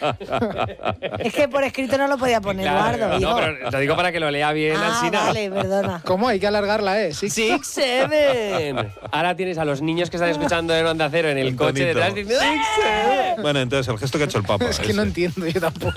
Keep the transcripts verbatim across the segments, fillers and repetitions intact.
Es que por escrito no lo podía poner, Claro, Eduardo. no, digo. pero lo digo para que lo lea bien, Ah, Alsina. vale, perdona. ¿Cómo? Hay que alargarla, ¿eh? Six, Six Seven. Ahora tienes a los niños que están escuchando en Onda Cero en el Un coche tonito. detrás diciendo Six Seven. Bueno, entonces el gesto que ha hecho el Papa. Es que ese. no entiendo yo tampoco.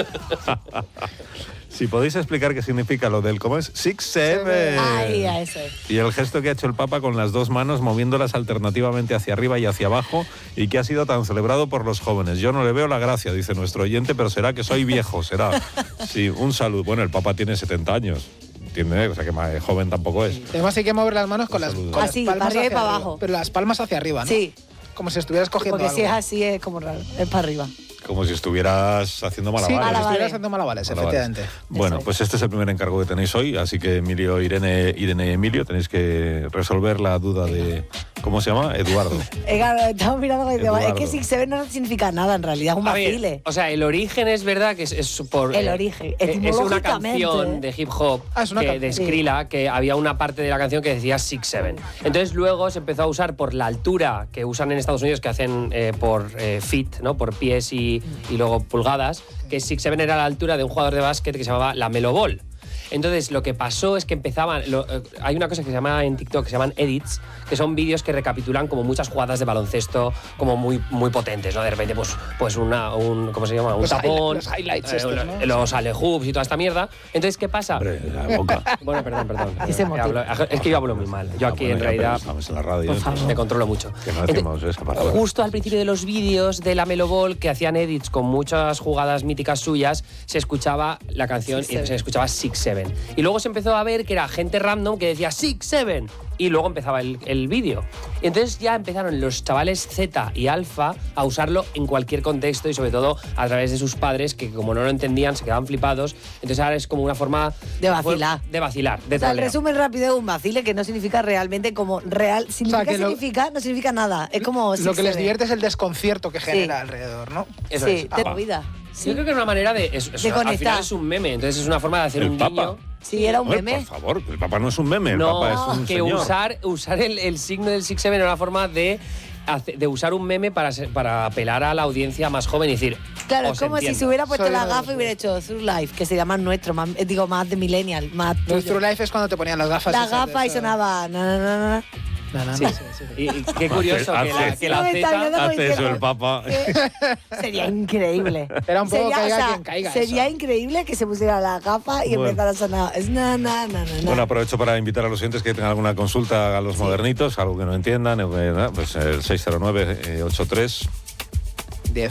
Si podéis explicar qué significa lo del cómo es Six Seven. Ay, a eso es. Y el gesto que ha hecho el Papa con las dos manos moviéndolas alternativamente hacia arriba y hacia abajo y que ha sido tan celebrado por los jóvenes. Yo no le veo la gracia, dice nuestro oyente, pero será que soy viejo, será. Sí, un saludo. Bueno, el Papa tiene setenta años. Tiene, o sea que más joven tampoco es. Además hay que mover las manos con las, con las Así, palmas para arriba y hacia para abajo. Pero las palmas hacia arriba, ¿no? Sí. Como si estuvieras cogiendo Porque algo. si es así es como raro. Es para arriba. Como si estuvieras haciendo Sí, malabares. como si Malabares. estuvieras haciendo malabares, Malabares. efectivamente. Bueno, pues este es el primer encargo que tenéis hoy, así que Emilio, Irene, Irene y Emilio tenéis que resolver la duda de... ¿Cómo se llama? Eduardo. Eh, claro, estamos mirando y digo, es Eduardo. que Six Seven no significa nada en realidad, es un A ver, vacile. o sea, el origen es verdad que es, es por... El eh, origen, eh, es una etimológicamente. canción de hip hop Ah, es una que, can- de sí. Skrilla que había una parte de la canción que decía Six Seven. Entonces luego se empezó a usar por la altura que usan en Estados Unidos, que hacen eh, por eh, feet, ¿no? Por pies y, y luego pulgadas, que Six Seven era la altura de un jugador de básquet que se llamaba la Melo Ball. Entonces lo que pasó es que empezaban, lo, eh, hay una cosa que se llama en TikTok que se llaman edits, que son vídeos que recapitulan como muchas jugadas de baloncesto como muy, muy potentes, ¿no? De repente pues, pues una, un, ¿cómo se llama? Un Los tapón, highli- los highlights eh, estos, lo- ¿no? los alehoops y toda esta mierda. Entonces, ¿qué pasa? Hombre, la boca. Bueno, perdón, perdón. Ese Eh, motivo. hablo- es que yo hablo muy mal. Yo Ah, aquí bueno, en ya, realidad pero estamos en la radio. Por favor. me controlo mucho. Que no Entonces, decimos esa palabra. justo al principio de los vídeos de la Melo Ball, que hacían edits con muchas jugadas míticas suyas, se escuchaba la canción Six y Seven. se escuchaba Six Seven. Y luego se empezó a ver que era gente random que decía Six Seven. Y luego empezaba el, el vídeo. Y entonces ya empezaron los chavales Z y Alfa a usarlo en cualquier contexto y sobre todo a través de sus padres que como no lo entendían se quedaban flipados. Entonces ahora es como una forma... De vacilar. De vacilar, de O sea, el troleo. resumen rápido de un vacile que no significa realmente como real. Significa, que lo- significa, no significa nada. Es como. Lo que les Six divierte es el desconcierto que genera Sí. alrededor, ¿no? Eso Sí, es. de Ah, movida. Sí. Yo creo que es una manera de... Es, es- De al conectar. final es un meme, entonces es una forma de hacer El un Papa. guiño. Sí, era un Hombre, meme. por favor, el Papa no es un meme, el No, Papa es un que señor. usar, usar el, el signo del Six Seven era una forma de, hace- de usar un meme para, ser- para apelar a la audiencia más joven y decir... Claro, os es como si entiendo. se hubiera puesto Soy la uno de gafa y los- hubiera hecho Through Life, que se llama nuestro, más, eh, digo, más de millennial, más tuyo. Nuestro life es cuando te ponían las gafas. La esas de gafa y esa- sonaba. Na, na, na, na. No, no, no, Sí. sí, sí. Y, y qué curioso que la, Hace- que la No me está Z... viendo. Hace eso el Papa. Que sería increíble. Era un poco Sería, caiga o sea, quien caiga Sería eso. increíble que se pusiera la gafa y Bueno. empezara a sonar. Es na, na, na, na, na. Bueno, aprovecho para invitar a los oyentes que tengan alguna consulta a los modernitos, algo que no entiendan, eh, eh, pues el seis cero nueve ocho tres. Diez.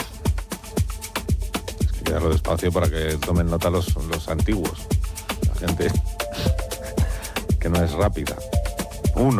Es que quedarlo despacio para que tomen nota los, los antiguos. La gente que no es rápida. Uno.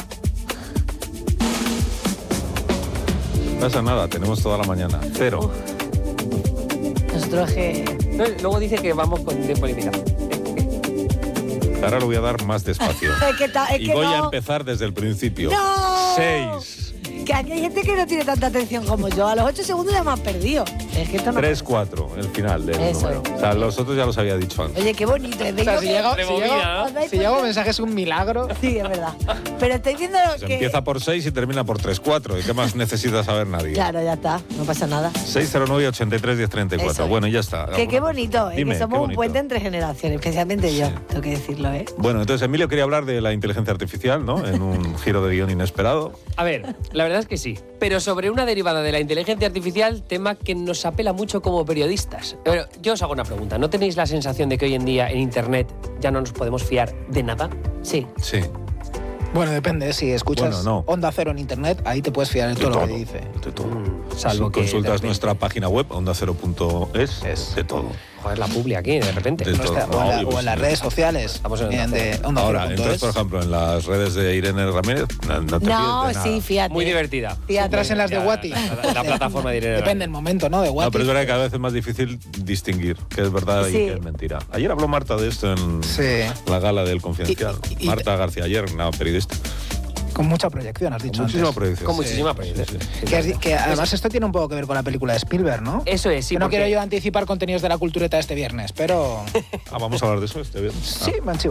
No pasa nada, tenemos toda la mañana. Cero. Nosotros que. No, luego dice que vamos con tiempo limitado. Ahora lo voy a dar más despacio. Es que, ta- es Y que voy no. a empezar desde el principio. ¡No! Seis. Que aquí hay gente que no tiene tanta atención como yo. A los ocho segundos ya me has perdido. Es que esto no. Tres, cuatro, el final del Eso número. es. O sea, los otros ya los había dicho antes. Oye, qué bonito. ¿eh? O sea, si llega, si Rebobina, llega, ¿no? ¿Os dais si llega un cuenta? mensaje es un milagro. Sí, es verdad. Pero estáis viendo Se que. empieza por seis y termina por tres, cuatro. ¿Y qué más necesita saber nadie? Claro, ya está. No pasa nada. seis cero nueve ochenta y tres diez treinta y cuatro. Eso es. Bueno, ya está. Que qué bonito. Es Dime, que qué somos un bonito. puente entre generaciones, especialmente yo. Tengo que decirlo, ¿eh? Bueno, entonces Emilio quería hablar de la inteligencia artificial, ¿no? En un giro de guión inesperado. A ver, la verdad es que sí. Pero sobre una derivada de la inteligencia artificial, tema que nos apela mucho como periodistas. Pero yo os hago una pregunta. ¿No tenéis la sensación de que hoy en día en Internet ya no nos podemos fiar de nada? Sí. Sí. Bueno, depende. Si escuchas Bueno, no. Onda Cero en internet, ahí te puedes fiar de De todo, todo. lo que dice. De todo. Salvo Si que de consultas repente- nuestra página web, onda cero punto es, Es. de todo. Joder, la publi aquí, de repente. De Nuestra- todo. o, en la- No, o en las pues, redes sociales. Estamos en bien, Onda de Onda Ahora, Cero punto entonces, es. por ejemplo, en las redes de Irene Ramírez, no, no te No, fíes de nada. sí, fíjate. Muy divertida. Si entras en las de Ya, Wati. La, la plataforma de Irene Depende del momento, ¿no? De No, Wati. pero es verdad que cada vez es más difícil distinguir qué es verdad y Sí. qué es mentira. Ayer habló Marta de esto en Sí. la gala del Confidencial. Y- y- y- Marta García ayer, una periodista. Con mucha proyección, has dicho Muchísima antes. proyección. Con muchísima proyección. Sí, sí. Que, has- que además esto tiene un poco que ver con la película de Spielberg, ¿no? Eso es, sí. que no porque- quiero yo anticipar contenidos de la cultureta este viernes, pero Ah, vamos a hablar de eso este viernes. sí, me han